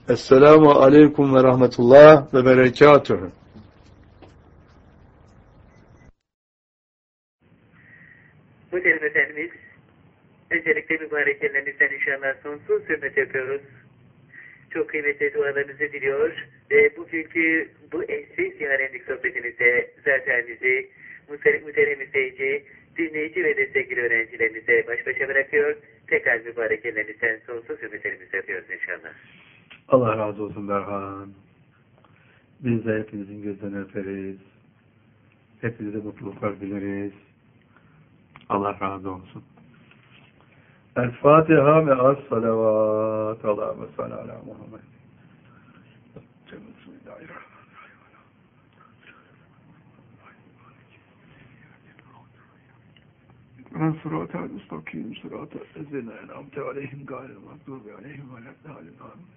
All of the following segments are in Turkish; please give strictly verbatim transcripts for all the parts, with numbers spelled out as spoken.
Esselamu aleyküm ve rahmetullah ve berekatuhu. Muhterem Efendimiz, öncelikle mübarek ellerinizden inşallah sonsuz hürmet yapıyoruz. Çok kıymetli dualarınızı diliyor ve bugünkü bu eşsiz ziyaretlik sohbetimizde zaten bizi muhterem izleyici, dinleyici ve destekli öğrencilerinize baş başa bırakıyor. Tekrar mübarek ellerinizden sonsuz hürmetlerimizi yapıyoruz inşallah. Allah razı olsun Berhan. Biz de hepinizin gözden öperiz. Hepinize mutluluklar dileriz. Allah razı olsun. El-Fatiha ve as-salavat. Allahümme salli ala Muhammed. Bismillahirrahmanirrahim. Sırat-ı müstakim, sırat-ı ezine, en'amte aleyhim gâlil mağdûbi aleyhim ve leddâlin.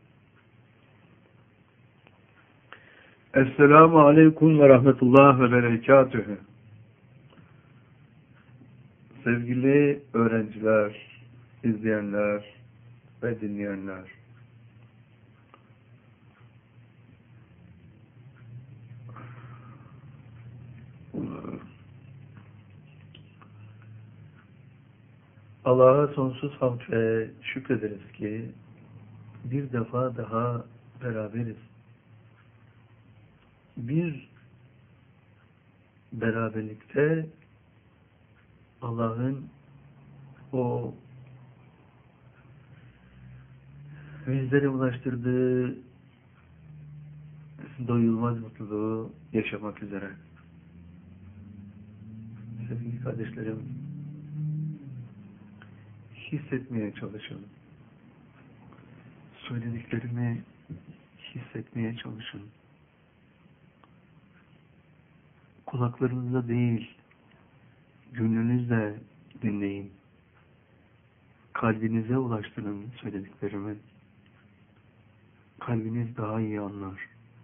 Esselamu aleyküm ve rahmetullah ve berekatühü. Sevgili öğrenciler, izleyenler ve dinleyenler. Allah'a sonsuz hamd ve şükrederiz ki bir defa daha beraberiz. Bir beraberlikte Allah'ın o bizlere ulaştırdığı doyulmaz mutluluğu yaşamak üzere. Sevgili kardeşlerim, hissetmeye çalışın. Söylediklerimi hissetmeye çalışın. Kulaklarınızda değil, gönlünüzle dinleyin. Kalbinize ulaştırın söylediklerimi. Kalbiniz daha iyi anlar.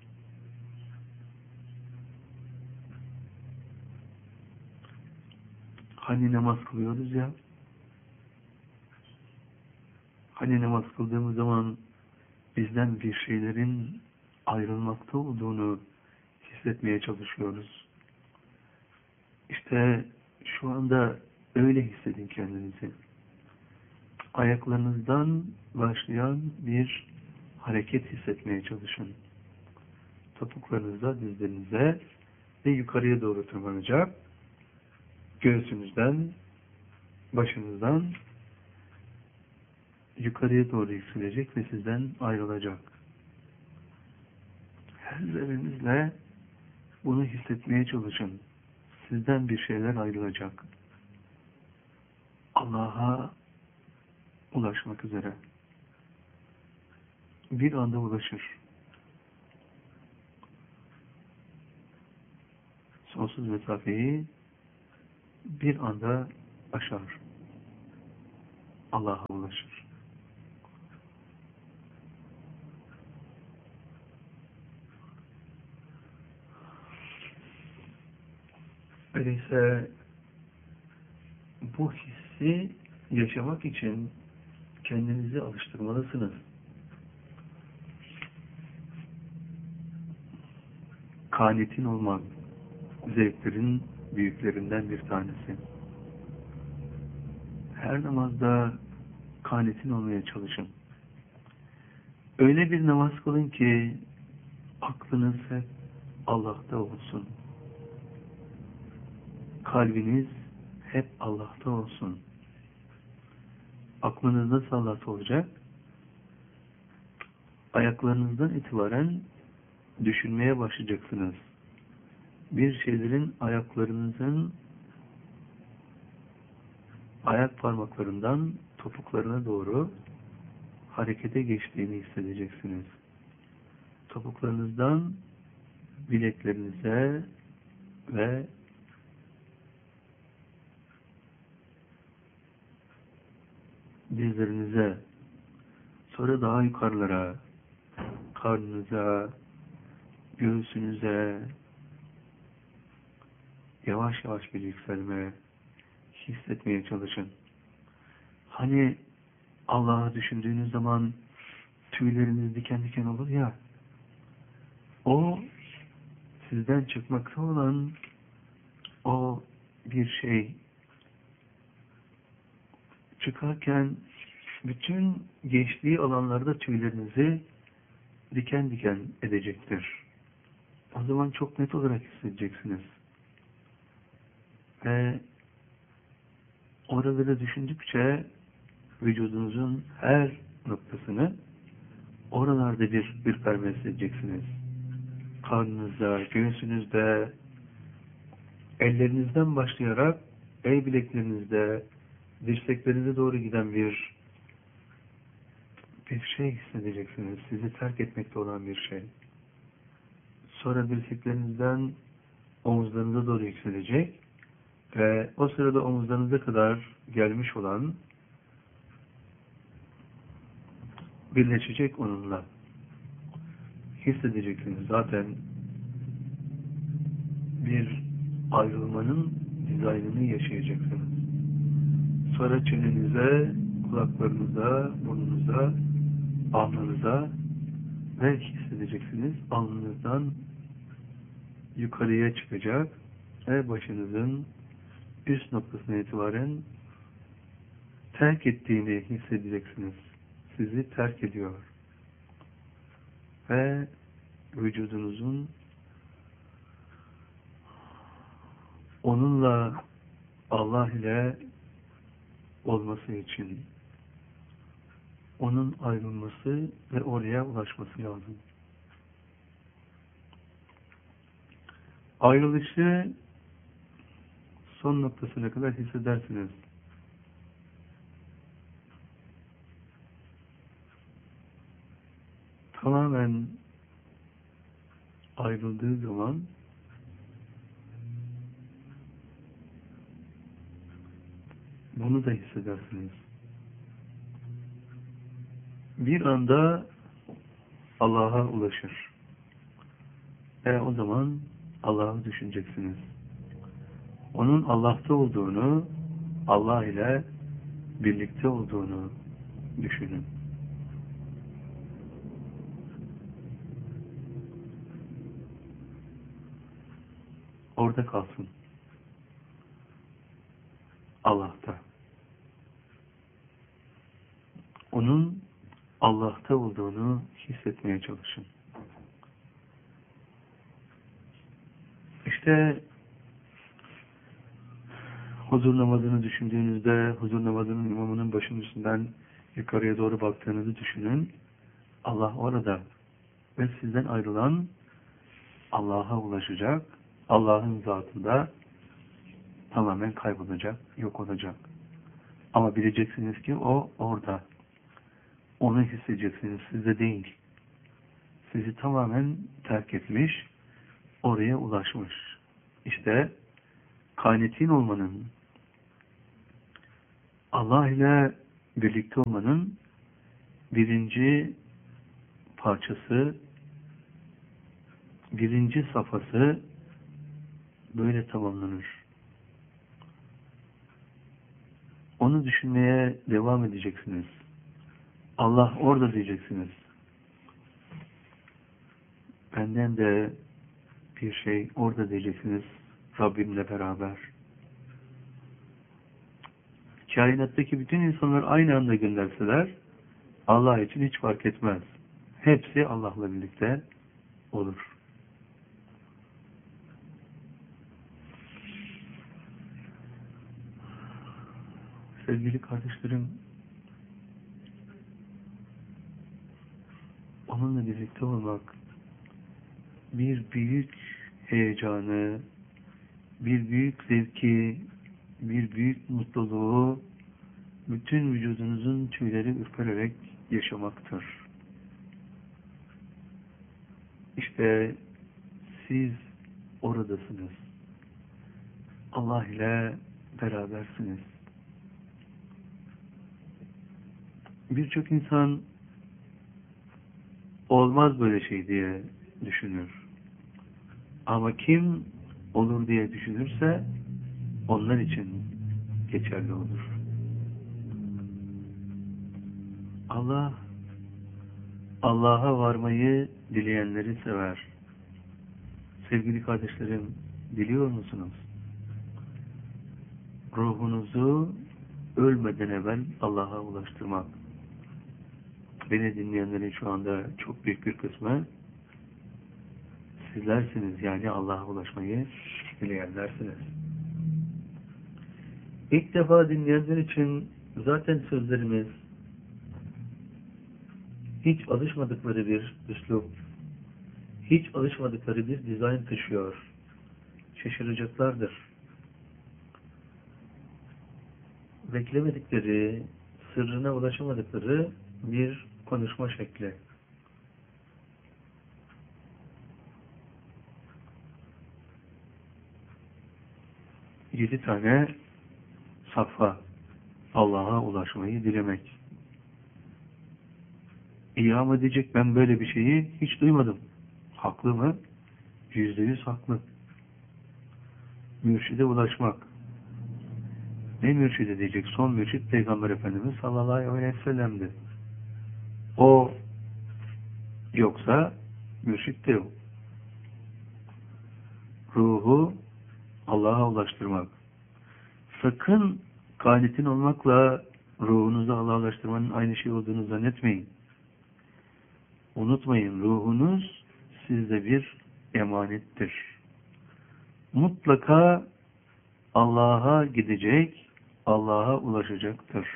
Hani namaz kılıyoruz ya, hani namaz kıldığımız zaman bizden bir şeylerin ayrılmakta olduğunu hissetmeye çalışıyoruz. İşte şu anda öyle hissedin kendinizi. Ayaklarınızdan başlayan bir hareket hissetmeye çalışın. Topuklarınıza, dizlerinize ve yukarıya doğru tırmanacak. Göğsünüzden, başınızdan yukarıya doğru yükselecek ve sizden ayrılacak. Her zerrenizle bunu hissetmeye çalışın. Sizden bir şeyler ayrılacak. Allah'a ulaşmak üzere. Bir anda ulaşır. Sonsuz mesafeyi bir anda aşar. Allah'a ulaşır. Öyleyse bu hissi yaşamak için kendinizi alıştırmalısınız. Kanitin olmak zevklerin büyüklerinden bir tanesi. Her namazda kanitin olmaya çalışın. Öyle bir namaz kılın ki aklınız hep Allah'ta olsun. Kalbiniz hep Allah'ta olsun. Aklınız nasıl Allah'ta olacak? Ayaklarınızdan itibaren düşünmeye başlayacaksınız. Bir şeylerin ayaklarınızın ayak parmaklarından topuklarına doğru harekete geçtiğini hissedeceksiniz. Topuklarınızdan bileklerinize ve dizlerinize, sonra daha yukarılara, karnınıza, göğsünüze yavaş yavaş bir yükselme hissetmeye çalışın. Hani Allah'ı düşündüğünüz zaman tüyleriniz diken diken olur ya, o sizden çıkmakta olan o bir şey çıkarken bütün geçtiği alanlarda tüylerinizi diken diken edecektir. O zaman çok net olarak hissedeceksiniz. Ve oraları düşündükçe vücudunuzun her noktasını oralarda bir bir perme hissedeceksiniz. Karnınızda, göğsünüzde, ellerinizden başlayarak el bileklerinizde, dirseklerinize doğru giden bir bir şey hissedeceksiniz. Sizi terk etmekte olan bir şey. Sonra dirseklerinizden omuzlarınıza doğru yükselecek ve o sırada omuzlarınıza kadar gelmiş olan birleşecek onunla. Hissedeceksiniz. Zaten bir ayrılmanın dizaynını yaşayacaksınız. Sonra çenenize, kulaklarınıza, burnunuza, alnınıza ve hissedeceksiniz. Alnınızdan yukarıya çıkacak ve başınızın üst noktasına itibaren terk ettiğini hissedeceksiniz. Sizi terk ediyor. Ve vücudunuzun onunla, Allah ile olması için onun ayrılması ve oraya ulaşması lazım. Ayrılışı son noktasına kadar hissedersiniz. Tamamen ayrıldığı zaman bunu da hissedersiniz. Bir anda Allah'a ulaşır. E o zaman Allah'ı düşüneceksiniz. Onun Allah'ta olduğunu, Allah ile birlikte olduğunu düşünün. Orada kalsın. Allah'ta. Onun Allah'ta olduğunu hissetmeye çalışın. İşte huzur namazını düşündüğünüzde, huzur namazının imamının başının üstünden yukarıya doğru baktığınızı düşünün. Allah orada ve sizden ayrılan Allah'a ulaşacak. Allah'ın zatında tamamen kaybolacak, yok olacak. Ama bileceksiniz ki o orada. Onu hissedeceksiniz, sizde değil. Sizi tamamen terk etmiş, oraya ulaşmış. İşte kânetin olmanın, Allah ile birlikte olmanın birinci parçası, birinci safhası böyle tamamlanır. Onu düşünmeye devam edeceksiniz. Allah orada diyeceksiniz. Benden de bir şey orada diyeceksiniz. Rabbimle beraber. Kainattaki bütün insanlar aynı anda gönderseler Allah için hiç fark etmez. Hepsi Allah'la birlikte olur. Sevgili kardeşlerim, onunla birlikte olmak bir büyük heyecanı, bir büyük zevki, bir büyük mutluluğu bütün vücudunuzun tüyleri ürpererek yaşamaktır. İşte siz oradasınız. Allah ile berabersiniz. Birçok insan olmaz böyle şey diye düşünür. Ama kim olur diye düşünürse onlar için geçerli olur. Allah Allah'a varmayı dileyenleri sever. Sevgili kardeşlerim, biliyor musunuz? Ruhunuzu ölmeden evvel Allah'a ulaştırmak. Beni dinleyenlerin şu anda çok büyük bir kısmı sizlersiniz, yani Allah'a ulaşmayı dileyenlersiniz. İlk defa dinleyenler için zaten sözlerimiz hiç alışmadıkları bir üslup, hiç alışmadıkları bir dizayn taşıyor. Şaşıracaklardır. Beklemedikleri, sırrına ulaşamadıkları bir konuşma şekli. Yedi tane safha, Allah'a ulaşmayı dilemek. İyam edecek, ben böyle bir şeyi hiç duymadım. Haklı mı? Yüzde yüz haklı. Mürşide ulaşmak. Ne mürşide diyecek? Son mürşid Peygamber Efendimiz sallallahu aleyhi ve sellem'di. O yoksa mürşid de yok. Ruhu Allah'a ulaştırmak. Sakın kanitin olmakla ruhunuzu Allah'a ulaştırmanın aynı şey olduğunu zannetmeyin. Unutmayın, ruhunuz sizde bir emanettir. Mutlaka Allah'a gidecek, Allah'a ulaşacaktır.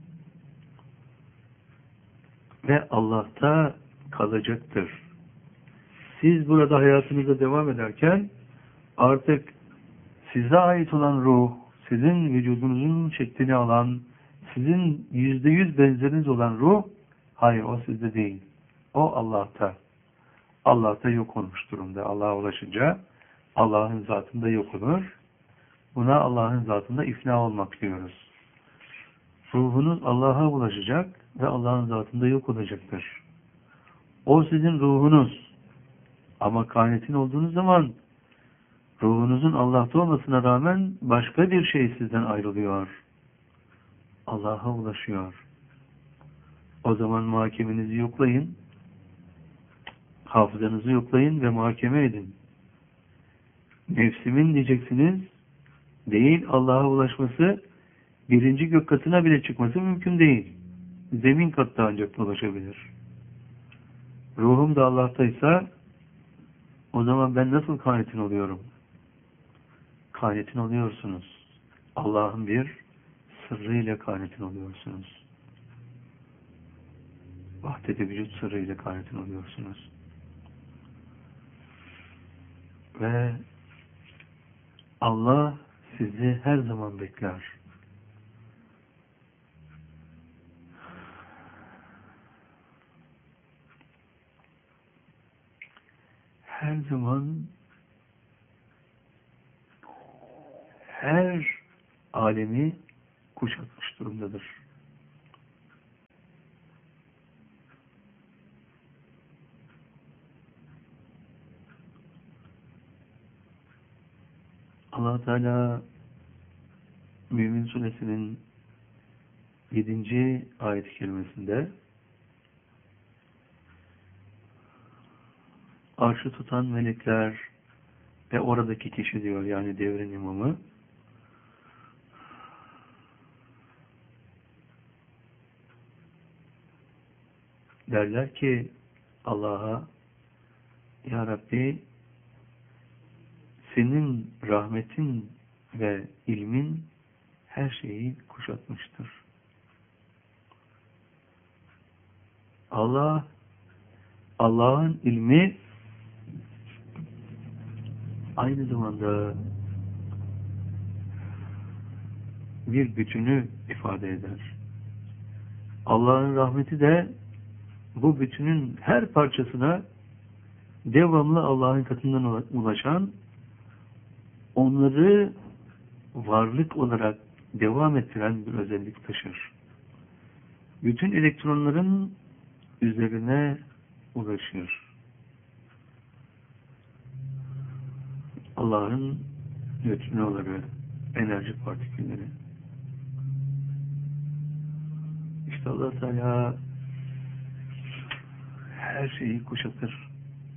Ve Allah'ta kalacaktır. Siz burada hayatınıza devam ederken artık size ait olan ruh, sizin vücudunuzun şeklini alan, sizin yüzde yüz benzeriniz olan ruh, hayır, o sizde değil. O Allah'ta. Allah'ta yok olmuş durumda. Allah'a ulaşınca Allah'ın zatında yok olur. Buna Allah'ın zatında ifna olmak diyoruz. Ruhunuz Allah'a ulaşacak ve Allah'ın zatında yok olacaktır. O sizin ruhunuz. Ama kânetin olduğunuz zaman ruhunuzun Allah'ta olmasına rağmen başka bir şey sizden ayrılıyor. Allah'a ulaşıyor. O zaman muhakemenizi yoklayın. Hafızanızı yoklayın ve muhakeme edin. Nefsimin diyeceksiniz, değil, Allah'a ulaşması, birinci gök katına bile çıkması mümkün değil. Zemin katta ancak ulaşabilir. Ruhum da Allah'taysa, o zaman ben nasıl kânetin oluyorum? Kânetin oluyorsunuz. Allah'ın bir sırrıyla kânetin oluyorsunuz. Vahdet-i vücut sırrıyla kânetin oluyorsunuz. Ve Allah sizi her zaman bekler. Her zaman her alemi kuşatmış durumdadır. Allah Teala Mümin Suresinin yedinci ayet-i kerimesinde arşı tutan melekler ve oradaki kişi diyor, yani devrin imamı, derler ki Allah'a, Ya Rabbi, senin rahmetin ve ilmin her şeyi kuşatmıştır. Allah, Allah'ın ilmi aynı zamanda bir bütünü ifade eder. Allah'ın rahmeti de bu bütünün her parçasına devamlı Allah'ın katından ulaşan, onları varlık olarak devam ettiren bir özellik taşır. Bütün elektronların üzerine ulaşır. Allah'ın nötrinoları, enerji partikülleri. İşte Allah Teala her şeyi kuşatır.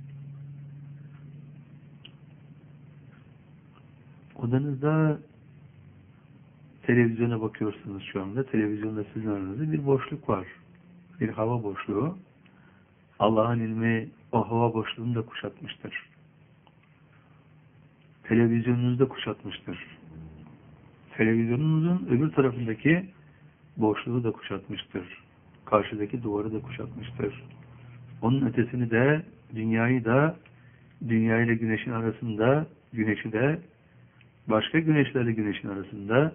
Odanızda televizyona bakıyorsunuz şu anda. Televizyonda sizin aranızda bir boşluk var. Bir hava boşluğu. Allah'ın ilmi o hava boşluğunu da kuşatmıştır. Televizyonunuzu da kuşatmıştır. Televizyonunuzun öbür tarafındaki boşluğu da kuşatmıştır. Karşıdaki duvarı da kuşatmıştır. Onun ötesini de, dünyayı da, dünya ile güneşin arasında, güneşi de, başka güneşlerle güneşin arasında,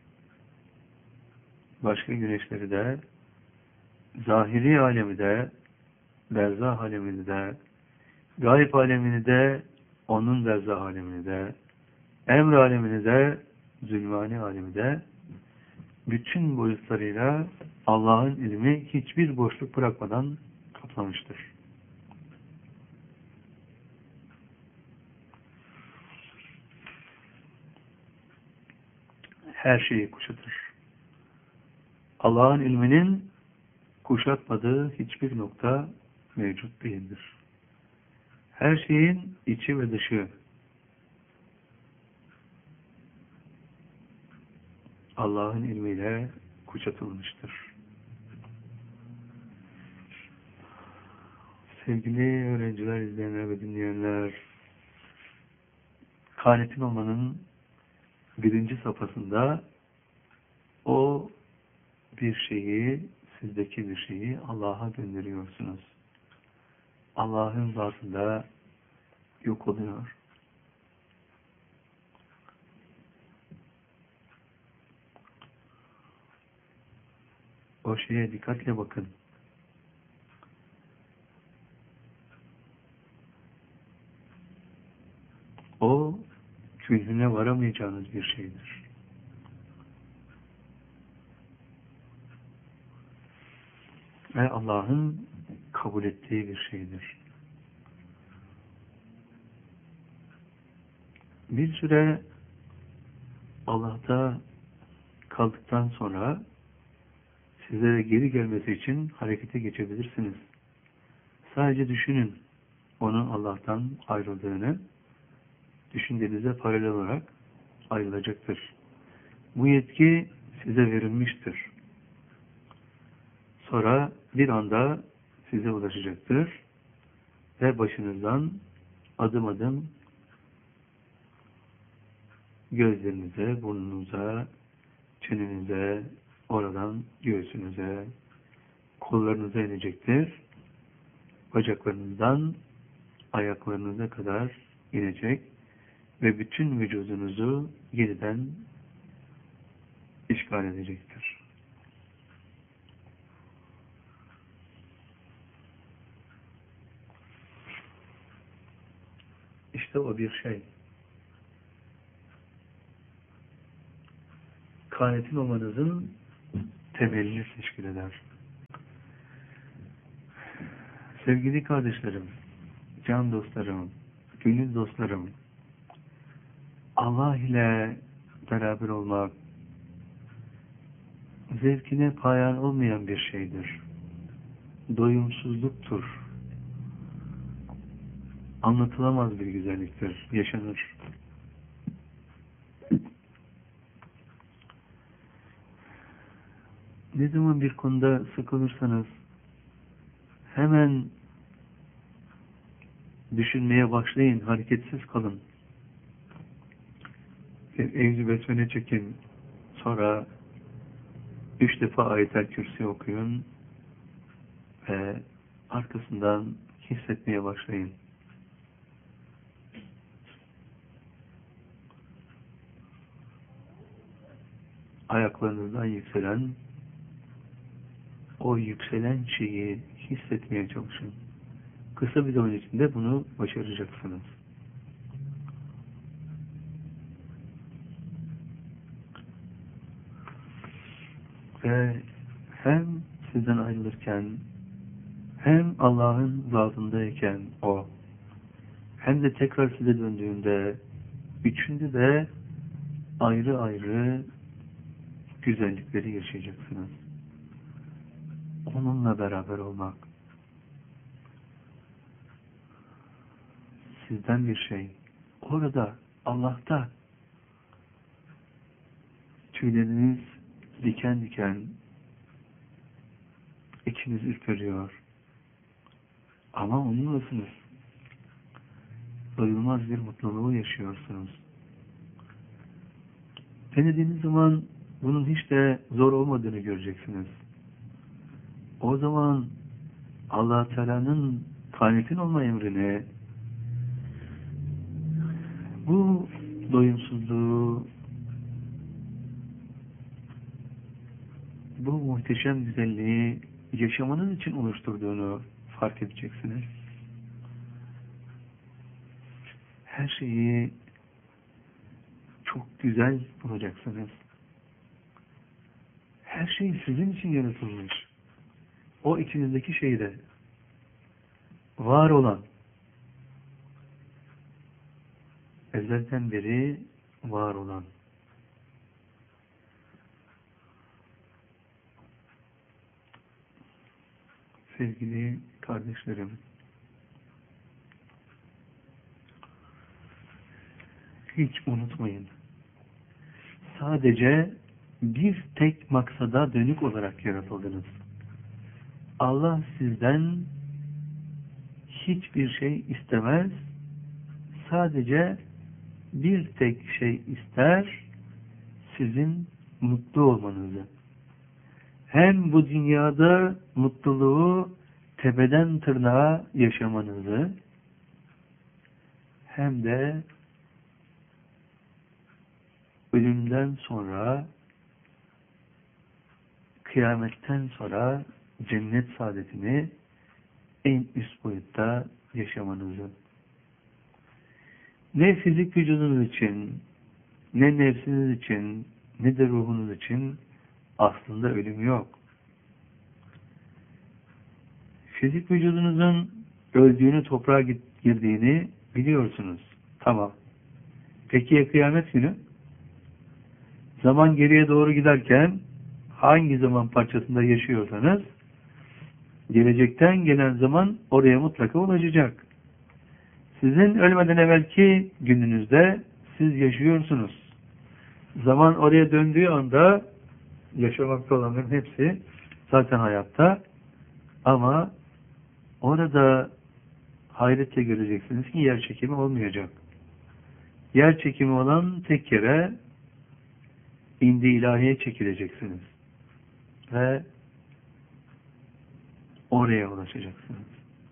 başka güneşleri de, zahiri alemi de, berzah alemini de, gayb alemini de, onun berzah alemini de, emr alemini de, zulmani alemi de, bütün boyutlarıyla Allah'ın ilmi hiçbir boşluk bırakmadan kaplamıştır. Her şeyi kuşatır. Allah'ın ilminin kuşatmadığı hiçbir nokta mevcut değildir. Her şeyin içi ve dışı Allah'ın ilmiyle kuşatılmıştır. Sevgili öğrenciler, izleyenler ve dinleyenler, Kanetin olmanın birinci safhasında o bir şeyi, sizdeki bir şeyi Allah'a gönderiyorsunuz. Allah'ın zatında yok oluyor. O şeye dikkatle bakın. O künhüne varamayacağınız bir şeydir. Ve Allah'ın kabul ettiği bir şeydir. Bir süre Allah'ta kaldıktan sonra sizlere geri gelmesi için harekete geçebilirsiniz. Sadece düşünün onun Allah'tan ayrıldığını, düşüncenize paralel olarak ayrılacaktır. Bu yetki size verilmiştir. Sonra bir anda size ulaşacaktır ve başınızdan adım adım gözlerinize, burnunuza, çenenize, oradan göğsünüze, kollarınıza inecektir. Bacaklarınızdan ayaklarınıza kadar inecek ve bütün vücudunuzu yeniden işgal edecektir. İşte o bir şey. Kanetin olmanızın temelini teşkil eder. Sevgili kardeşlerim, can dostlarım, gönül dostlarım, Allah ile beraber olmak zevkine payan olmayan bir şeydir. Doyumsuzluktur. Anlatılamaz bir güzelliktir. Yaşanır. Ne zaman bir konuda sıkılırsanız hemen düşünmeye başlayın, hareketsiz kalın. Evzi besmele çekin, sonra üç defa Ayet-el Kürsi okuyun ve arkasından hissetmeye başlayın. Ayaklarınızdan yükselen, o yükselen şeyi hissetmeye çalışın. Kısa bir zaman içinde bunu başaracaksınız. Ve hem sizden ayrılırken, hem Allah'ın zatındayken o, hem de tekrar size döndüğünde, üçünde de ayrı ayrı güzellikleri yaşayacaksınız. Onunla beraber olmak. sizden bir şey. Orada, Allah'ta. Tüyleriniz diken diken, içiniz ürperiyor. Ama onunlasınız. Doyulmaz bir mutluluğu yaşıyorsunuz. Denediğiniz zaman bunun hiç de zor olmadığını göreceksiniz. O zaman Allah Teala'nın kanetin olma emrini, bu doyumsuzluğu, bu muhteşem güzelliği yaşamanız için oluşturduğunu fark edeceksiniz. Her şeyi çok güzel bulacaksınız. Her şey sizin için yaratılmış. O içinizdeki şeyde var olan, ezelden beri var olan, sevgili kardeşlerim, hiç unutmayın. Sadece bir tek maksada dönük olarak yaratıldınız. Allah sizden hiçbir şey istemez. Sadece bir tek şey ister, sizin mutlu olmanızı. Hem bu dünyada mutluluğu tepeden tırnağa yaşamanızı, hem de ölümden sonra, kıyametten sonra cennet saadetini en üst boyutta yaşamanızı. Ne fizik vücudunuz için, ne nefsiniz için, ne de ruhunuz için aslında ölüm yok. Fizik vücudunuzun öldüğünü, toprağa girdiğini biliyorsunuz. Tamam. Peki ya kıyamet günü? Zaman geriye doğru giderken hangi zaman parçasında yaşıyorsanız gelecekten gelen zaman oraya mutlaka ulaşacak. Sizin ölmeden evvelki gününüzde siz yaşıyorsunuz. Zaman oraya döndüğü anda yaşamakta olanların hepsi zaten hayatta. Ama orada hayretle göreceksiniz ki yer çekimi olmayacak. Yer çekimi olan tek yere indi ilahiye çekileceksiniz. Ve oraya ulaşacaksınız.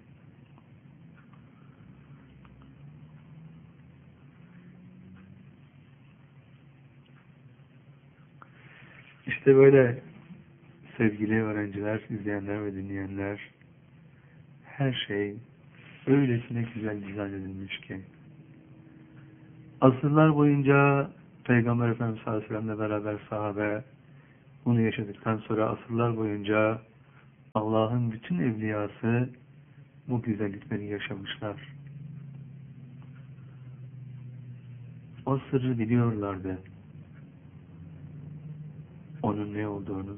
İşte böyle sevgili öğrenciler, izleyenler ve dinleyenler, her şey öylesine güzel dizayn edilmiş ki asırlar boyunca Peygamber Efendimiz sallallahu aleyhi ve sellem'le beraber sahabe bunu yaşadıktan sonra asırlar boyunca Allah'ın bütün evliyası bu güzellikleri yaşamışlar. O sırrı biliyorlardı. Onun ne olduğunu.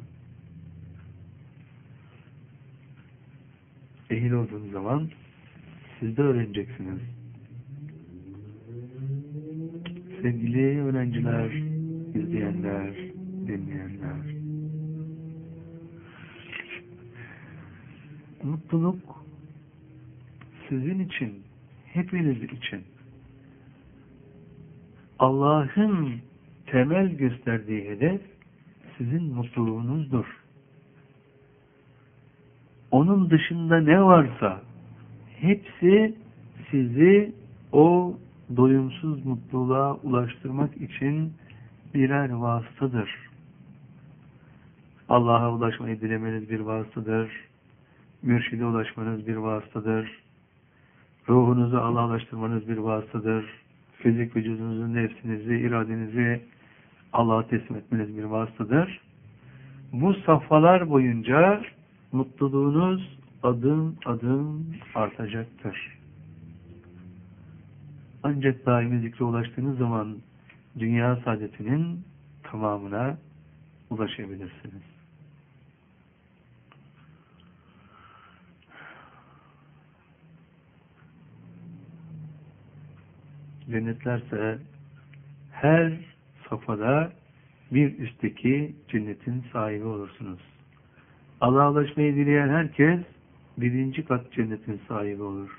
Ehil olduğunuz zaman siz de öğreneceksiniz. Sevgili öğrenciler, izleyenler, dinleyenler. Mutluluk sizin için, hepiniz için Allah'ın temel gösterdiği hedef sizin mutluluğunuzdur. Onun dışında ne varsa hepsi sizi o doyumsuz mutluluğa ulaştırmak için birer vasıtadır. Allah'a ulaşmayı dilemeniz bir vasıtadır. Mürşide ulaşmanız bir vasıtadır. Ruhunuzu Allah'a ulaştırmanız bir vasıtadır. Fizik vücudunuzu, nefsinizi, iradenizi Allah'a teslim etmeniz bir vasıtadır. Bu safhalar boyunca mutluluğunuz adım adım artacaktır. Ancak daimi zikre ulaştığınız zaman dünya saadetinin tamamına ulaşabilirsiniz. cennetlerse her safhada bir üstteki cennetin sahibi olursunuz. Allah'a ulaşmayı dileyen herkes birinci kat cennetin sahibi olur.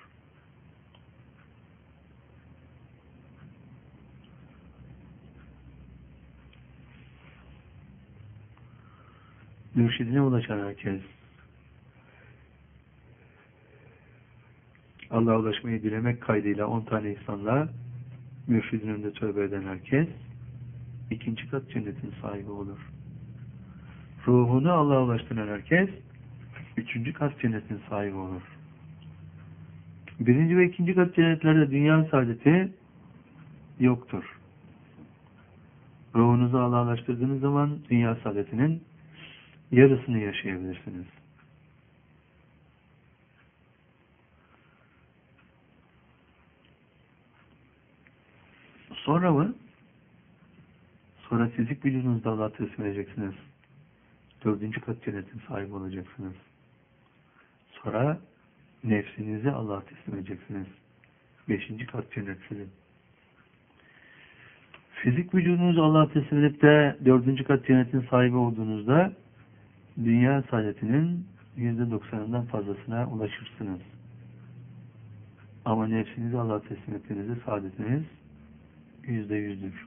Mürşidine ulaşan herkes, Allah'a ulaşmayı dilemek kaydıyla on tane insanla mürşidin önünde tövbe eden herkes ikinci kat cennetin sahibi olur. Ruhunu Allah'a ulaştıran herkes üçüncü kat cennetin sahibi olur. Birinci ve ikinci kat cennetlerde dünya saadeti yoktur. Ruhunuzu Allah'a ulaştırdığınız zaman dünya saadetinin yarısını yaşayabilirsiniz. Sonra mı? Sonra fizik vücudunuzda Allah'a teslim edeceksiniz. Dördüncü kat cennetin sahibi olacaksınız. Sonra nefsinizi Allah'a teslim edeceksiniz. Beşinci kat cennet sizin. Fizik vücudunuzu Allah'a teslim edip de dördüncü kat cennetin sahibi olduğunuzda dünya saadetinin yüzde doksanından fazlasına ulaşırsınız. Ama nefsinizi Allah'a teslim ettiğinizde saadetiniz yüzde yüzdür.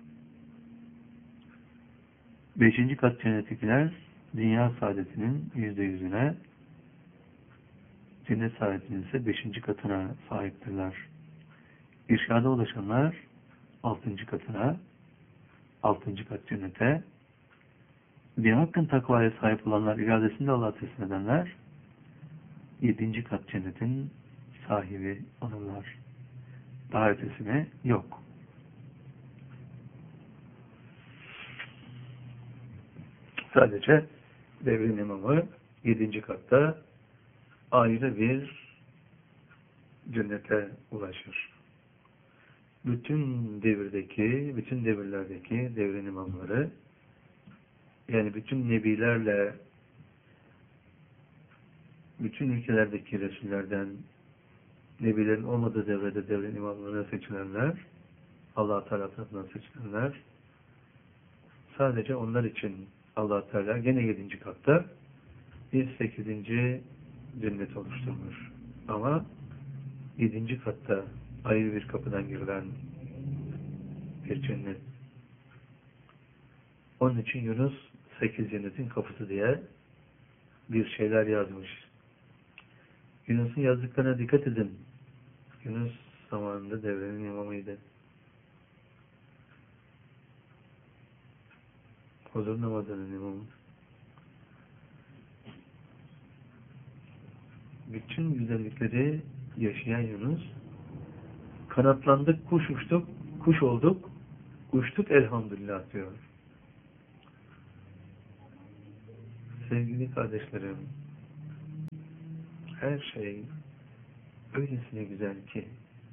Beşinci kat cennettekiler dünya saadetinin yüzde yüzüne, cennet saadetinin ise beşinci katına sahiptirler. İrşada ulaşanlar altıncı katına, altıncı kat cennete, bir hakkın takvaya sahip olanlar, iradesini de Allah'a teslim edenler yedinci kat cennetin sahibi olurlar. Daha ötesine yok. Sadece devrin imamı yedinci katta ayrı bir cennete ulaşır. Bütün devirdeki, bütün devirlerdeki devrin imamları, yani bütün nebilerle, bütün ülkelerdeki resullerden, nebilerin olmadığı devrede devrin imamlarına seçilenler, Allah-u Teala tarafından seçilenler, sadece onlar için Allah-u Teala gene yedinci katta bir sekizinci cennet oluşturmuş. Ama yedinci katta ayrı bir kapıdan girilen bir cennet. Onun için Yunus sekiz cennetin kapısı diye bir şeyler yazmış. Yunus'un yazdıklarına dikkat edin. Yunus zamanında devrenin imamıydı. Huzur namazının imamı. Bütün güzellikleri yaşayan Yunus, kanatlandık, kuş uçtuk, kuş olduk, uçtuk elhamdülillah diyor. Sevgili kardeşlerim, her şey öylesine güzel ki,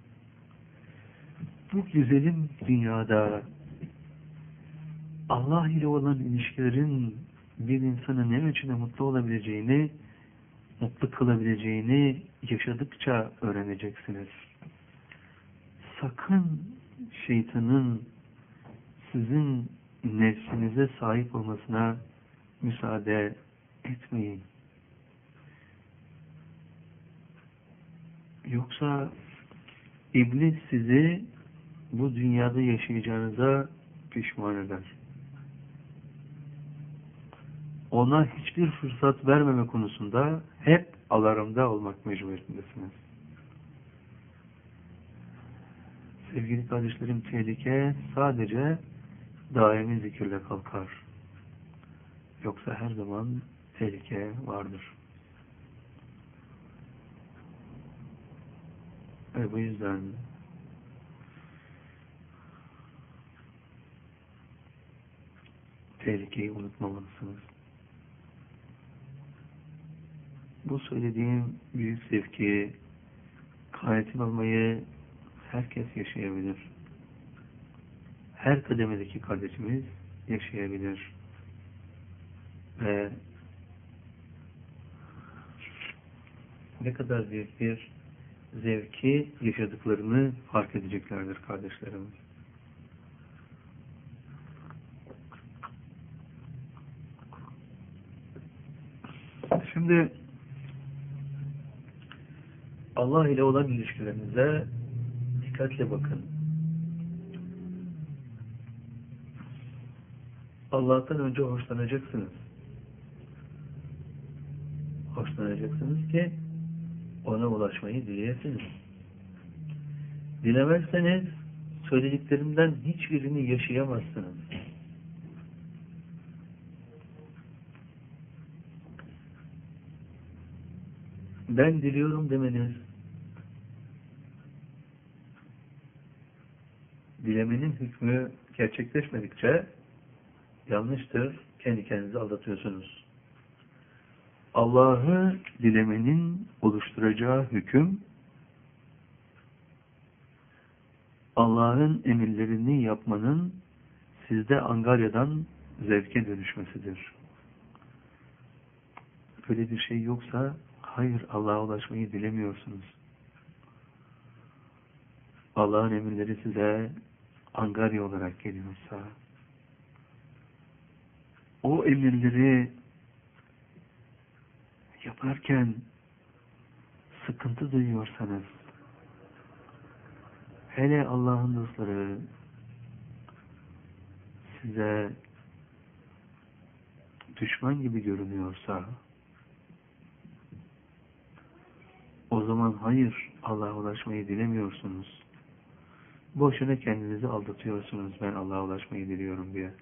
bu güzelim dünyada Allah ile olan ilişkilerin bir insanın ne ölçüde mutlu olabileceğini, mutlu kılabileceğini yaşadıkça öğreneceksiniz. Sakın şeytanın sizin nefsinize sahip olmasına müsaade etmeyin. Yoksa iblis sizi bu dünyada yaşayacağınıza pişman eder. Ona hiçbir fırsat vermeme konusunda hep alarmda olmak mecburiyetindesiniz. Sevgili kardeşlerim, tehlike sadece daimi zikirle kalkar. Yoksa her zaman tehlike vardır. Ve bu yüzden tehlikeyi unutmamalısınız. Bu söylediğim büyük zevki, kanatin olmayı herkes yaşayabilir. Her kademedeki kardeşimiz yaşayabilir. Ve ne kadar büyük bir zevki yaşadıklarını fark edeceklerdir kardeşlerim. Şimdi Allah ile olan ilişkilerinize dikkatle bakın. Allah'tan önce hoşlanacaksınız. Hoşlanacaksınız ki ona ulaşmayı dileyesiniz. Dilemezseniz söylediklerimden hiçbirini yaşayamazsınız. Ben diliyorum demeniz, dilemenin hükmü gerçekleşmedikçe yanlıştır, kendi kendinizi aldatıyorsunuz. Allah'ı dilemenin oluşturacağı hüküm, Allah'ın emirlerini yapmanın sizde angaryadan zevke dönüşmesidir. Böyle bir şey yoksa, hayır, Allah'a ulaşmayı dilemiyorsunuz. Allah'ın emirleri size angarya olarak geliyorsa, o emirleri yaparken sıkıntı duyuyorsanız, hele Allah'ın dostları size düşman gibi görünüyorsa, o zaman hayır, Allah'a ulaşmayı dilemiyorsunuz. Boşuna kendinizi aldatıyorsunuz, ben Allah'a ulaşmayı diliyorum diye.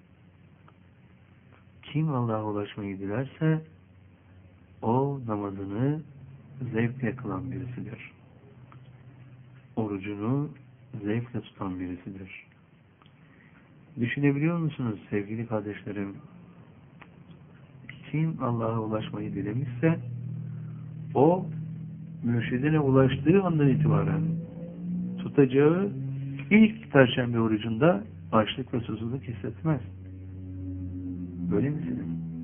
Kim Allah'a ulaşmayı dilerse, o namazını zevkle kılan birisidir. Orucunu zevkle tutan birisidir. Düşünebiliyor musunuz sevgili kardeşlerim? Kim Allah'a ulaşmayı dilemişse, o mürşidine ulaştığı andan itibaren tutacağı ilk perşembe orucunda açlık ve susuzluk hissetmez. Böyle misiniz?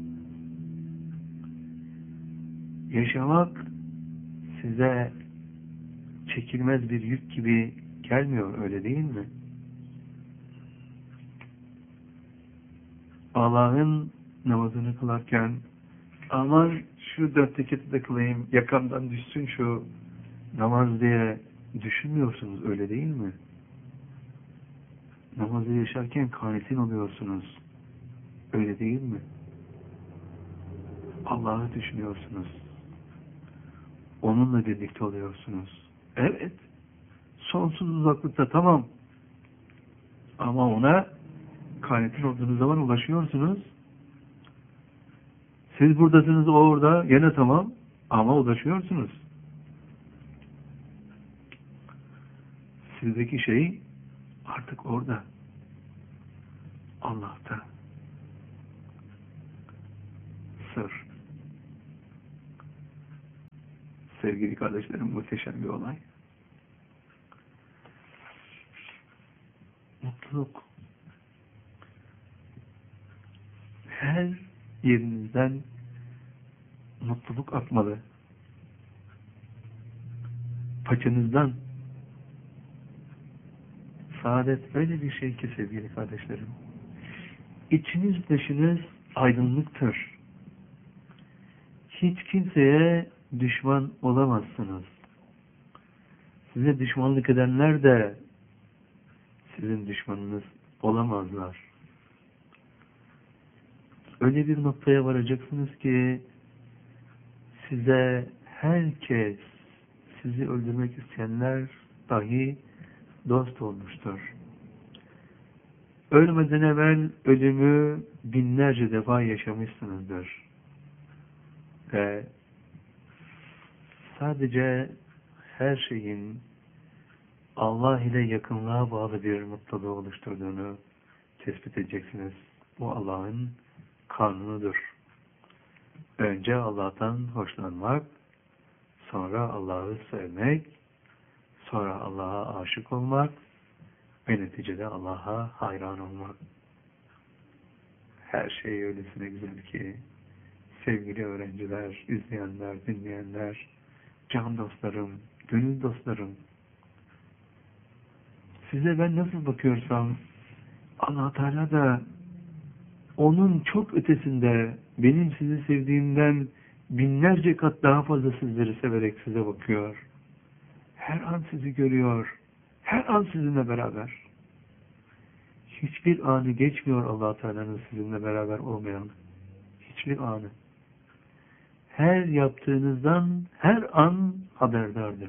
Yaşamak size çekilmez bir yük gibi gelmiyor, öyle değil mi? Allah'ın namazını kılarken aman şu dört rekatı da kılayım, yakamdan düşsün şu namaz diye düşünmüyorsunuz, öyle değil mi? Namazı yaşarken kanitin oluyorsunuz, öyle değil mi? Allah'ı düşünüyorsunuz. Onunla birlikte oluyorsunuz. Evet, sonsuz uzaklıkta, tamam. Ama ona kanitin olduğunuz zaman ulaşıyorsunuz. Siz buradasınız, o orada, yine tamam. Ama ulaşıyorsunuz. Sizdeki şey artık orada. Allah'ta. Sır. Sevgili kardeşlerim, muhteşem bir olay. Mutluluk. Her yerinizden mutluluk akmalı. Paçanızdan. Saadet öyle bir şey ki sevgili kardeşlerim. İçiniz dışınız aydınlıktır. Hiç kimseye düşman olamazsınız. Size düşmanlık edenler de sizin düşmanınız olamazlar. Öyle bir noktaya varacaksınız ki size herkes, sizi öldürmek isteyenler dahi dost olmuştur. Ölmeden evvel ölümü binlerce defa yaşamışsınızdır. Ve sadece her şeyin Allah ile yakınlığa bağlı bir mutluluğu oluşturduğunu tespit edeceksiniz. Bu Allah'ın kanunudur. Önce Allah'tan hoşlanmak, sonra Allah'ı sevmek, sonra Allah'a aşık olmak ve neticede Allah'a hayran olmak. Her şey öylesine güzel ki sevgili öğrenciler, izleyenler, dinleyenler, can dostlarım, gönül dostlarım, size ben nasıl bakıyorsam, Allah Teala da onun çok ötesinde, benim sizi sevdiğimden binlerce kat daha fazla sizleri severek size bakıyor. Her an sizi görüyor. Her an sizinle beraber. Hiçbir anı geçmiyor Allah Teala'nın sizinle beraber olmayan. Hiçbir anı. Her yaptığınızdan her an haberdardır.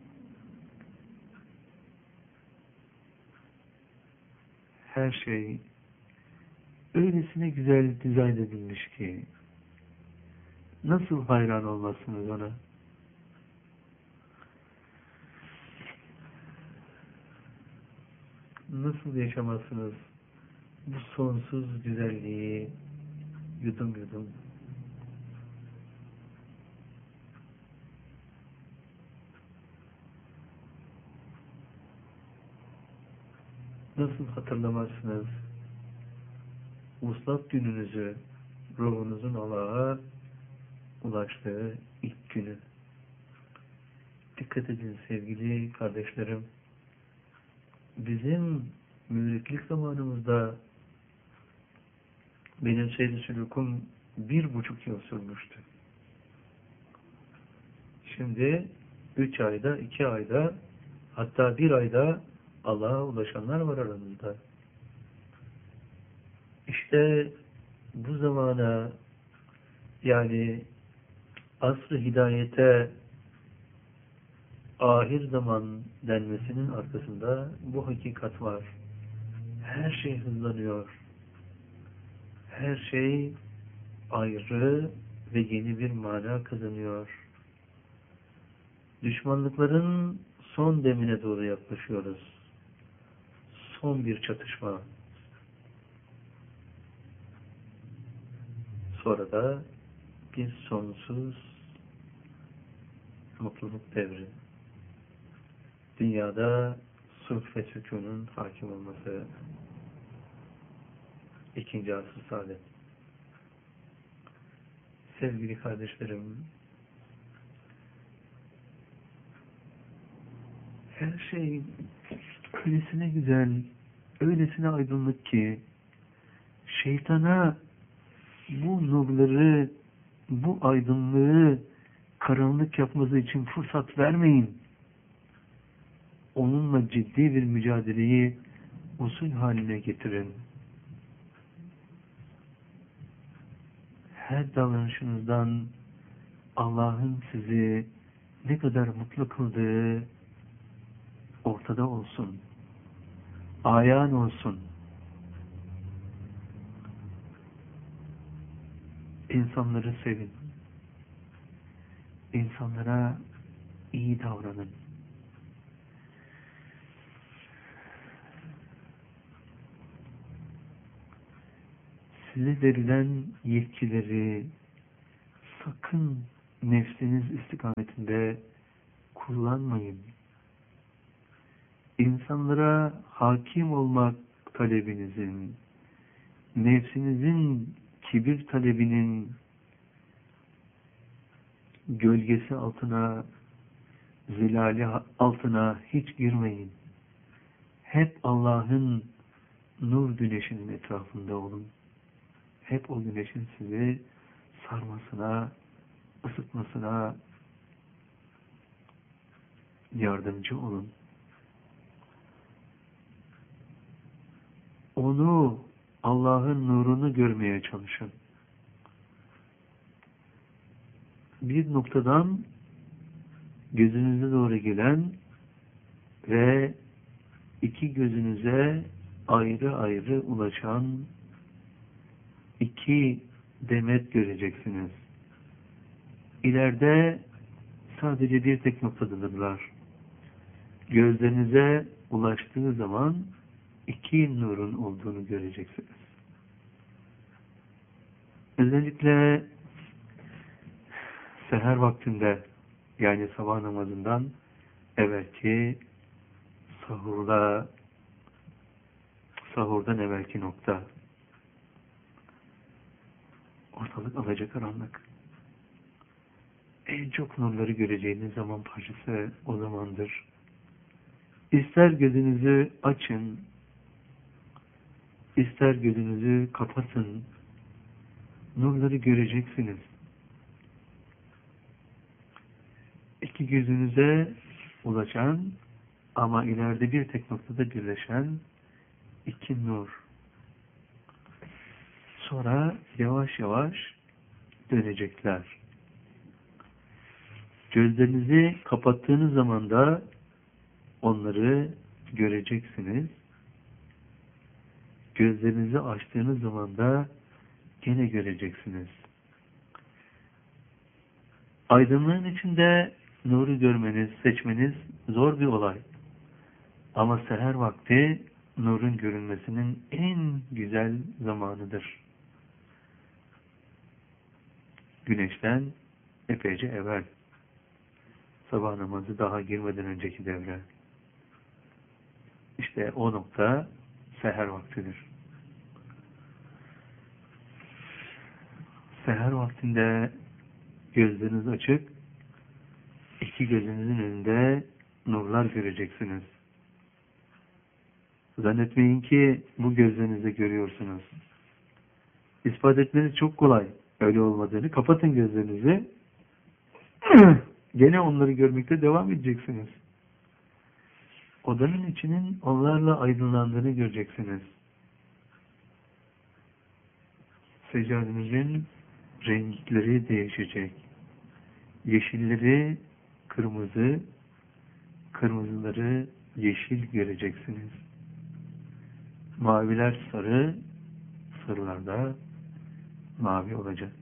Her şey öylesine güzel dizayn edilmiş ki nasıl hayran olmazsınız ona? Nasıl yaşamazsınız bu sonsuz güzelliği yudum yudum? Nasıl hatırlamazsınız vuslat gününüzü, ruhunuzun Allah'a ulaştığı ilk günü? Dikkat edin sevgili kardeşlerim. Bizim müritlik zamanımızda benim seyri sülûkum bir buçuk yıl sürmüştü. Şimdi üç ayda, iki ayda, hatta bir ayda Allah'a ulaşanlar var aranızda. İşte bu zamana, yani asr-ı hidayete ahir zaman denmesinin arkasında bu hakikat var. Her şey hızlanıyor. Her şey ayrı ve yeni bir mana kazanıyor. Düşmanlıkların son demine doğru yaklaşıyoruz. Son bir çatışma. Sonra da bir sonsuz mutluluk devri. Dünyada sulh ve sükûnun hakim olması. İkinci asr saadet. Sevgili kardeşlerim, her şey öylesine güzel, öylesine aydınlık ki şeytana bu nurları, bu aydınlığı karanlık yapması için fırsat vermeyin. Onunla ciddi bir mücadeleyi usul haline getirin. Her davranışınızdan Allah'ın sizi ne kadar mutlu kıldığı ortada olsun. Ayağın olsun. İnsanları sevin. İnsanlara iyi davranın. Size verilen yetkileri sakın nefsiniz istikametinde kullanmayın. İnsanlara hakim olmak talebinizin, nefsinizin kibir talebinin gölgesi altına, zilali altına hiç girmeyin. Hep Allah'ın nur güneşinin etrafında olun. Hep o güneşin sizi sarmasına, ısıtmasına yardımcı olun. Onu, Allah'ın nurunu görmeye çalışın. Bir noktadan gözünüze doğru gelen ve iki gözünüze ayrı ayrı ulaşan iki demet göreceksiniz. İleride sadece bir tek noktadadırlar. Gözlerinize ulaştığı zaman iki nurun olduğunu göreceksiniz. Özellikle seher vaktinde, yani sabah namazından evvelki sahurda, sahurdan evvelki nokta. Ortalık alacakaranlık. en çok nurları göreceğiniz zaman parçası o zamandır. İster gözünüzü açın, ister gözünüzü kapatın, nurları göreceksiniz. İki gözünüze ulaşan ama ileride bir tek noktada birleşen iki nur. Sonra yavaş yavaş dönecekler. Gözlerinizi kapattığınız zaman da onları göreceksiniz. Gözlerinizi açtığınız zaman da gene göreceksiniz. Aydınlığın içinde nuru görmeniz, seçmeniz zor bir olay. Ama seher vakti nurun görünmesinin en güzel zamanıdır. Güneşten epeyce evvel. Sabah namazı daha girmeden önceki devre. İşte o nokta seher vaktidir. Seher vaktinde gözleriniz açık, iki gözünüzün önünde nurlar göreceksiniz. Zannetmeyin ki bu gözlerinizle görüyorsunuz. İspat etmeniz çok kolay. Öyle olmadığını. Kapatın gözlerinizi. Gene onları görmekte devam edeceksiniz. Odanın içinin onlarla aydınlandığını göreceksiniz. Seccadenizin renkleri değişecek. Yeşilleri kırmızı, kırmızıları yeşil göreceksiniz. Maviler sarı, sarılar da mavi olacak.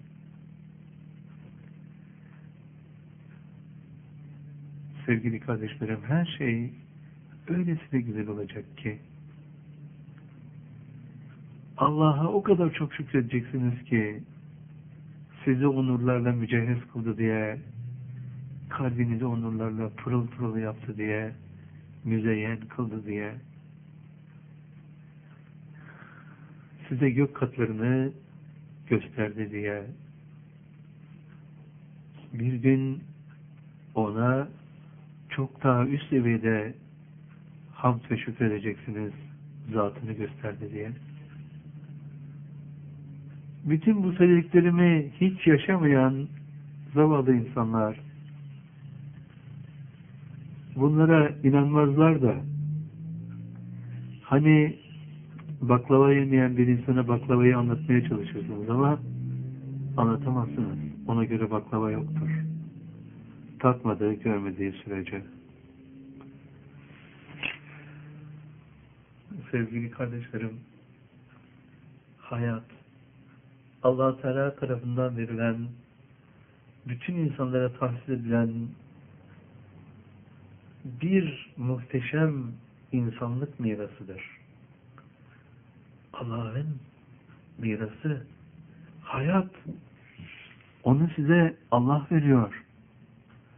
Sevgili kardeşlerim, her şey öylesine güzel olacak ki Allah'a o kadar çok şükredeceksiniz ki sizi o nurlarla mücehhez kıldı diye, kalbinizi o nurlarla pırıl pırıl yaptı diye, müzeyyen kıldı diye, size gök katlarını gösterdi diye, bir gün ona çok daha üst seviyede hamd ve şükredeceksiniz, zatını gösterdi diye. Bütün bu söylediklerimi hiç yaşamayan zavallı insanlar bunlara inanmazlar da, hani baklava yemeyen bir insana baklavayı anlatmaya çalışırsınız ama anlatamazsınız. Ona göre baklava yoktur. Tatmadığı, görmediği sürece. Sevgili kardeşlerim, hayat, Allah-u Teala tarafından verilen, bütün insanlara tahsis edilen bir muhteşem insanlık mirasıdır. Allah'ın mirası, hayat. Onu size Allah veriyor.